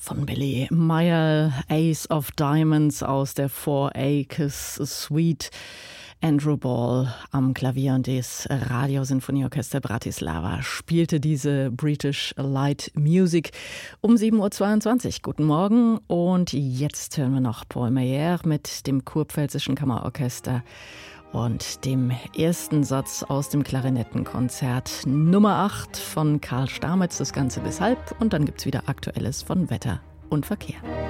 Von Billy Meyer, Ace of Diamonds aus der Four Acres Suite. Andrew Ball am Klavier und das Radiosinfonieorchester Bratislava spielte diese British Light Music um 7.22 Uhr. Guten Morgen und jetzt hören wir noch Paul Meyer mit dem Kurpfälzischen Kammerorchester und dem ersten Satz aus dem Klarinettenkonzert Nummer 8 von Karl Stamitz, das Ganze bis halb, und dann gibt's wieder Aktuelles von Wetter und Verkehr.